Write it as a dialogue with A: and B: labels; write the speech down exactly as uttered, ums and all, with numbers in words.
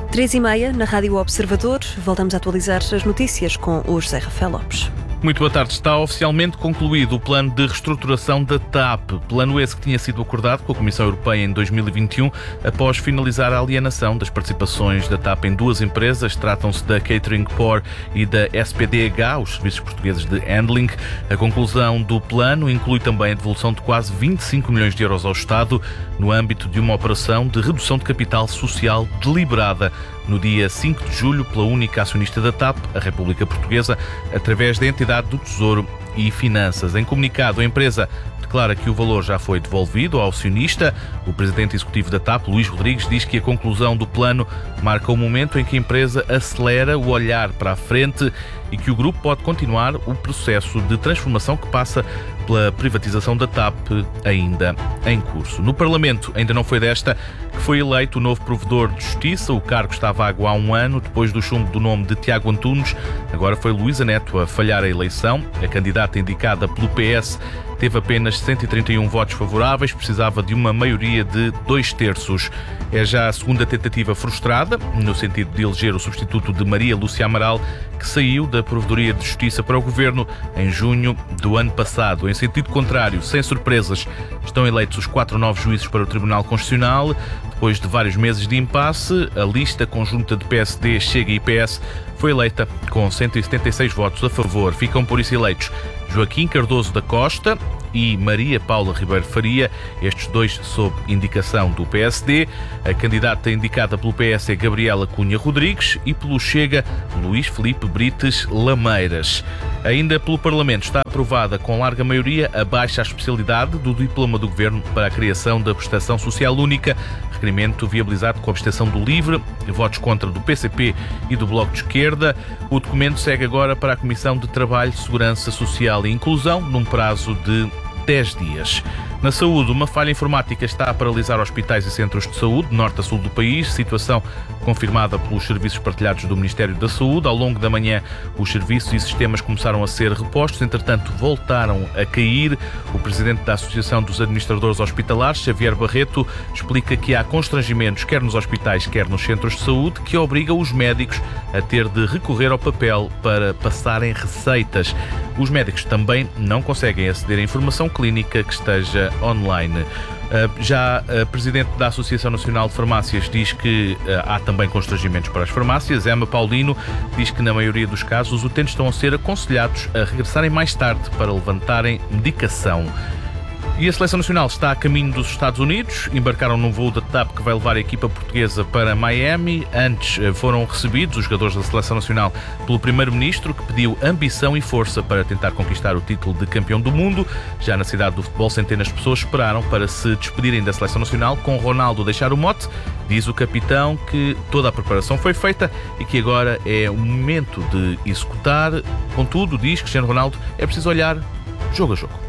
A: Três e meia, na Rádio Observador, voltamos a atualizar as notícias com o José Rafael Lopes.
B: Muito boa tarde. Está oficialmente concluído o plano de reestruturação da T A P. Plano esse que tinha sido acordado com a Comissão Europeia em dois mil e vinte e um, após finalizar a alienação das participações da T A P em duas empresas. Tratam-se da Catering Por e da S P D H, os serviços portugueses de handling. A conclusão do plano inclui também a devolução de quase vinte e cinco milhões de euros ao Estado, no âmbito de uma operação de redução de capital social deliberada no dia cinco de julho pela única acionista da T A P, a República Portuguesa, através da entidade do Tesouro e Finanças. Em comunicado, a empresa declara que o valor já foi devolvido ao acionista. O presidente executivo da T A P, Luís Rodrigues, diz que a conclusão do plano marca o momento em que a empresa acelera o olhar para a frente e que o grupo pode continuar o processo de transformação que passa pela privatização da T A P ainda em curso. No Parlamento ainda não foi desta que foi eleito o novo provedor de justiça. O cargo está vago há um ano, depois do chumbo do nome de Tiago Antunes. Agora foi Luísa Neto a falhar a eleição. A candidata indicada pelo P S teve apenas cento e trinta e um votos favoráveis, precisava de uma maioria de dois terços. É já a segunda tentativa frustrada, no sentido de eleger o substituto de Maria Lúcia Amaral, que saiu da Provedoria de Justiça para o Governo em junho do ano passado. Em sentido contrário, sem surpresas, estão eleitos os quatro novos juízes para o Tribunal Constitucional. Depois de vários meses de impasse, a lista conjunta de P S D, Chega e P S foi eleita com cento e setenta e seis votos a favor. Ficam por isso eleitos Joaquim Cardoso da Costa e Maria Paula Ribeiro Faria, estes dois sob indicação do P S D. A candidata indicada pelo P S é Gabriela Cunha Rodrigues e pelo Chega, Luís Filipe Brites Lameiras. Ainda pelo Parlamento está aprovada com larga maioria a baixa à especialidade do diploma do Governo para a criação da Prestação Social Única, requerimento viabilizado com a abstenção do LIVRE, votos contra do P C P e do Bloco de Esquerda. O documento segue agora para a Comissão de Trabalho, Segurança Social e Inclusão, num prazo de dez dias. Na saúde, uma falha informática está a paralisar hospitais e centros de saúde, de norte a sul do país, situação confirmada pelos serviços partilhados do Ministério da Saúde. Ao longo da manhã, os serviços e sistemas começaram a ser repostos, entretanto voltaram a cair. O presidente da Associação dos Administradores Hospitalares, Xavier Barreto, explica que há constrangimentos, quer nos hospitais, quer nos centros de saúde, que obrigam os médicos a ter de recorrer ao papel para passarem receitas. Os médicos também não conseguem aceder à informação clínica que esteja online. Já a Presidente da Associação Nacional de Farmácias diz que há também constrangimentos para as farmácias. Emma Paulino diz que na maioria dos casos os utentes estão a ser aconselhados a regressarem mais tarde para levantarem medicação. E a Seleção Nacional está a caminho dos Estados Unidos. Embarcaram num voo da T A P que vai levar a equipa portuguesa para Miami. Antes foram recebidos os jogadores da Seleção Nacional pelo Primeiro-Ministro, que pediu ambição e força para tentar conquistar o título de campeão do mundo. Já na cidade do futebol, centenas de pessoas esperaram para se despedirem da Seleção Nacional, com Ronaldo a deixar o mote. Diz o capitão que toda a preparação foi feita e que agora é o momento de executar. Contudo, diz Cristiano Ronaldo, é preciso olhar jogo a jogo.